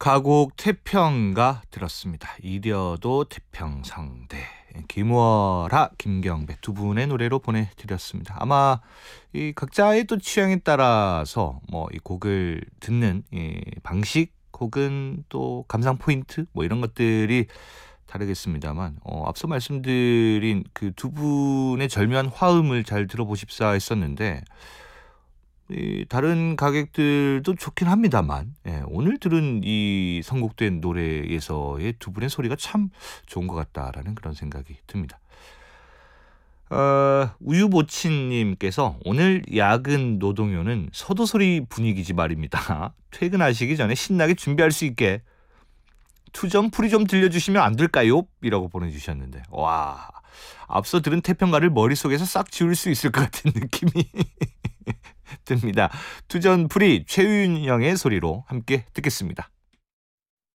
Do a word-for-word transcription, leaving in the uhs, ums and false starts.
가곡 태평가 들었습니다. 이려도 태평성대. 김월하, 김경배 두 분의 노래로 보내드렸습니다. 아마 이 각자의 또 취향에 따라서 뭐 이 곡을 듣는 이 방식 혹은 또 감상 포인트 뭐 이런 것들이 다르겠습니다만 어, 앞서 말씀드린 그 두 분의 절묘한 화음을 잘 들어보십사 했었는데 이 다른 가객들도 좋긴 합니다만 예, 오늘 들은 이 선곡된 노래에서의 두 분의 소리가 참 좋은 것 같다라는 그런 생각이 듭니다. 어, 우유보친님께서 오늘 야근 노동요는 서도소리 분위기지 말입니다. 퇴근하시기 전에 신나게 준비할 수 있게 투점 풀이 좀 들려주시면 안 될까요? 이라고 보내주셨는데 와 앞서 들은 태평가를 머릿속에서 싹 지울 수 있을 것 같은 느낌이 듭니다. 투전 풀이 최윤영의 소리로 함께 듣겠습니다.